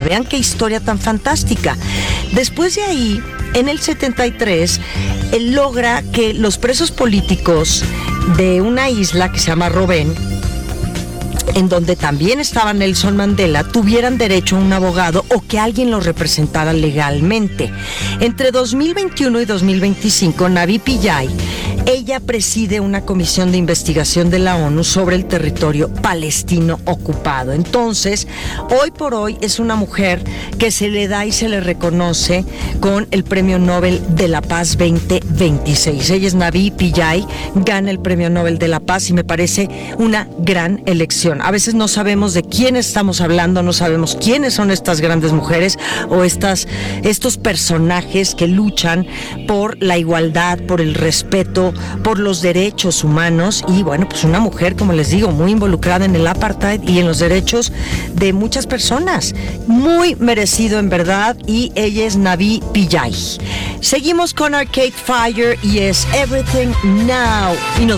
Vean qué historia tan fantástica. Después de ahí, en el 73, él logra que los presos políticos de una isla que se llama Robben, en donde también estaba Nelson Mandela, tuvieran derecho a un abogado o que alguien los representara legalmente. Entre 2021 y 2025, Navi Pillay, ella preside una comisión de investigación de la ONU sobre el territorio palestino ocupado. Entonces, hoy por hoy es una mujer que se le da y se le reconoce con el Premio Nobel de la Paz 2026. Ella es Navi Pillay, gana el Premio Nobel de la Paz y me parece una gran elección. A veces no sabemos de quién estamos hablando, no sabemos quiénes son estas grandes mujeres o estos personajes que luchan por la igualdad, por el respeto, por los derechos humanos y bueno, pues una mujer, como les digo, muy involucrada en el apartheid y en los derechos de muchas personas. Muy merecido en verdad y ella es Navi Pillay. Seguimos con Arcade Fire y es Everything Now y nos